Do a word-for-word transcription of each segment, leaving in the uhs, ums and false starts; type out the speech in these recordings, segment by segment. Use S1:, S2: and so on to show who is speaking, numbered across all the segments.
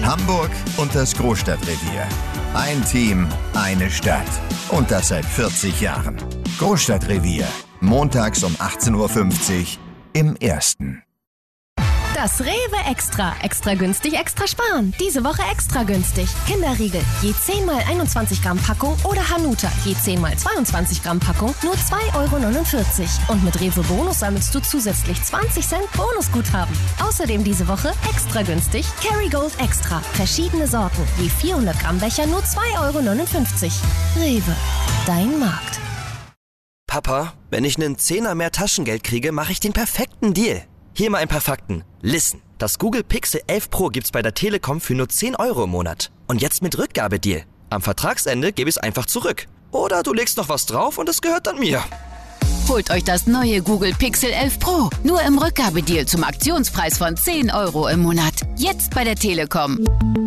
S1: Hamburg und das Großstadtrevier. Ein Team, eine Stadt. Und das seit vierzig Jahren. Großstadtrevier. Montags um achtzehn Uhr fünfzig im Ersten.
S2: Das Rewe Extra. Extra günstig, extra sparen. Diese Woche extra günstig. Kinderriegel, je zehn mal einundzwanzig Gramm Packung oder Hanuta, je zehn mal zweiundzwanzig Gramm Packung, nur zwei Euro neunundvierzig. Und mit Rewe Bonus sammelst du zusätzlich zwanzig Cent Bonusguthaben. Außerdem diese Woche extra günstig Kerrygold Extra. Verschiedene Sorten, je vierhundert Gramm Becher, nur zwei Euro neunundfünfzig. Rewe, dein Markt.
S3: Papa, wenn ich einen Zehner mehr Taschengeld kriege, mache ich den perfekten Deal. Hier mal ein paar Fakten. Listen, das Google Pixel elf Pro gibt's bei der Telekom für nur zehn Euro im Monat. Und jetzt mit Rückgabedeal. Am Vertragsende gebe ich es einfach zurück. Oder du legst noch was drauf und es gehört dann mir.
S4: Holt euch das neue Google Pixel elf Pro. Nur im Rückgabedeal zum Aktionspreis von zehn Euro im Monat. Jetzt bei der Telekom.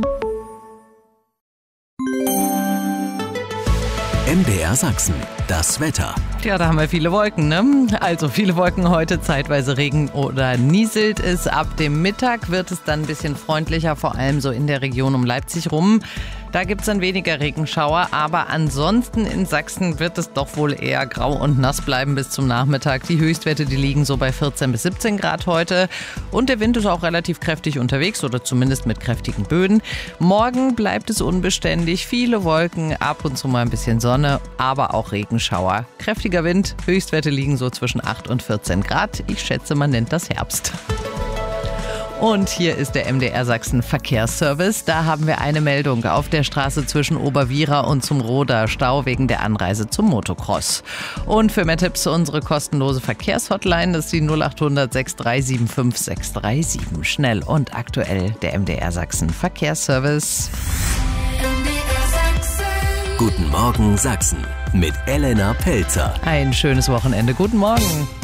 S5: M D R Sachsen, das Wetter.
S6: Ja, da haben wir viele Wolken, ne? Also viele Wolken heute, zeitweise Regen oder nieselt es. Ab dem Mittag wird es dann ein bisschen freundlicher, vor allem so in der Region um Leipzig rum. Da gibt es dann weniger Regenschauer, aber ansonsten in Sachsen wird es doch wohl eher grau und nass bleiben bis zum Nachmittag. Die Höchstwerte, die liegen so bei vierzehn bis siebzehn Grad heute. Und der Wind ist auch relativ kräftig unterwegs oder zumindest mit kräftigen Böen. Morgen bleibt es unbeständig, viele Wolken, ab und zu mal ein bisschen Sonne, aber auch Regenschauer. Kräftiger Wind, Höchstwerte liegen so zwischen acht und vierzehn Grad. Ich schätze, man nennt das Herbst. Und hier ist der M D R Sachsen Verkehrsservice. Da haben wir eine Meldung auf der Straße zwischen Oberwiera und zum Roder. Stau wegen der Anreise zum Motocross. Und für mehr Tipps unsere kostenlose Verkehrshotline, das ist die null acht hundert sechs drei sieben fünf sechs drei sieben. Schnell und aktuell der M D R Sachsen Verkehrsservice.
S5: Guten Morgen Sachsen mit Elena Pelzer.
S6: Ein schönes Wochenende. Guten Morgen.